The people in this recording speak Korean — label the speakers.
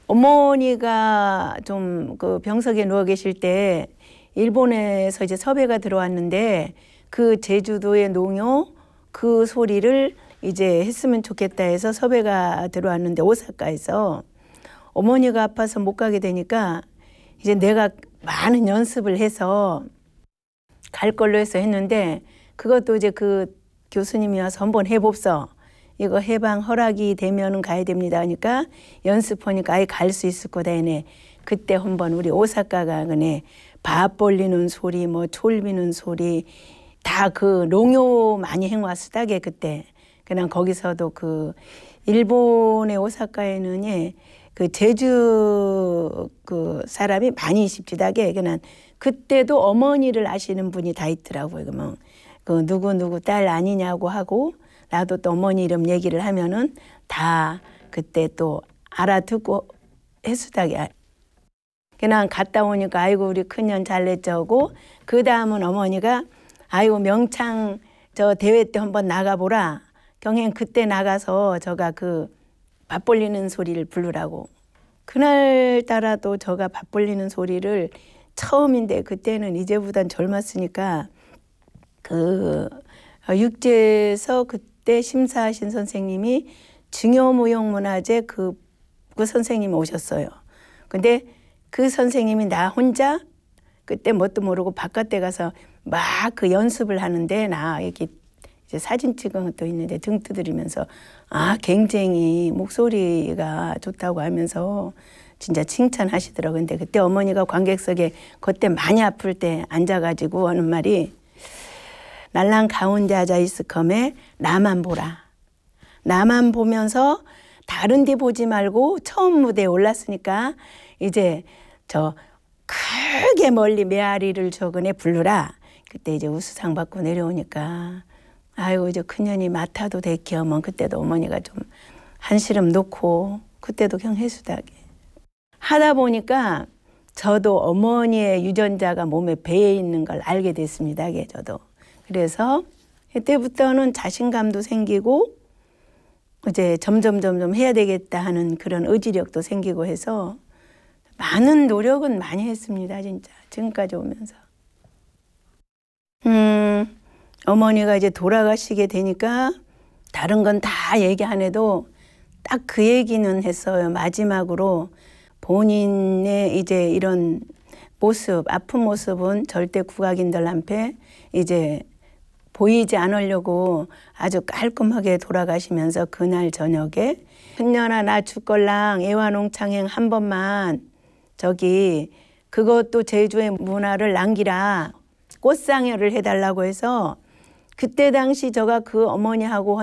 Speaker 1: 어머니가 좀 그 병석에 누워 계실 때 일본에서 이제 섭외가 들어왔는데 그 제주도의 농요 그 소리를 이제 했으면 좋겠다 해서 섭외가 들어왔는데 오사카에서 어머니가 아파서 못 가게 되니까 이제 내가 많은 연습을 해서 갈 걸로 해서 했는데 그것도 이제 그 교수님이 와서 한번 해봅소. 이거 해방 허락이 되면은 가야 됩니다 하니까 연습하니까 아예 갈 수 있을 거다 해네. 그때 한번 우리 오사카가 그네 밥 벌리는 소리 뭐 졸비는 소리 다 그 농요 많이 행왔으다게 그때. 그냥 거기서도 그 일본의 오사카에는 예, 그 제주 그 사람이 많이 있습지다게. 그냥 그때도 어머니를 아시는 분이 다 있더라고요. 그러면 그 누구 딸 아니냐고 하고 나도 또 어머니 이름 얘기를 하면은 다 그때 또 알아듣고 해수다게. 그냥 갔다 오니까 아이고 우리 큰년 잘냈죠고 그 다음은 어머니가 아이고 명창 저 대회 때 한번 나가보라. 경행 그때 나가서 저가 그 밥 벌리는 소리를 부르라고. 그날따라도 저가 밥 벌리는 소리를 처음인데 그때는 이제보단 젊었으니까 그 육지에서 그때 심사하신 선생님이 증여무용문화재 그 선생님이 오셨어요. 근데 그 선생님이 나 혼자 그때 뭣도 모르고 바깥에 가서 막 그 연습을 하는데 나 이렇게 이제 사진 찍은 것도 있는데 등 두드리면서 아 굉장히 목소리가 좋다고 하면서 진짜 칭찬하시더라고요. 근데 그때 어머니가 관객석에 그때 많이 아플 때 앉아가지고 하는 말이 날랑 가운데 앉아 있을 컴에 나만 보라. 나만 보면서 다른 데 보지 말고 처음 무대에 올랐으니까 이제 저 크게 멀리 메아리를 저근에 부르라. 그때 이제 우수상 받고 내려오니까 아이고 이제 큰년이 맡아도 되기하면 그때도 어머니가 좀 한시름 놓고 그때도 그냥 해수다게 하다 보니까 저도 어머니의 유전자가 몸에 배에 있는 걸 알게 됐습니다. 저도. 그래서 그때부터는 자신감도 생기고 이제 점점 해야 되겠다 하는 그런 의지력도 생기고 해서 많은 노력은 많이 했습니다. 진짜 지금까지 오면서. 어머니가 이제 돌아가시게 되니까 다른 건 다 얘기 안 해도 딱 그 얘기는 했어요. 마지막으로 본인의 이제 이런 모습, 아픈 모습은 절대 국악인들한테 이제 보이지 않으려고 아주 깔끔하게 돌아가시면서 그날 저녁에 큰년아 나 죽걸랑 애화농창행 한 번만 저기 그것도 제주의 문화를 남기라 꽃상여를 해달라고 해서 그때 당시 저가 그 어머니하고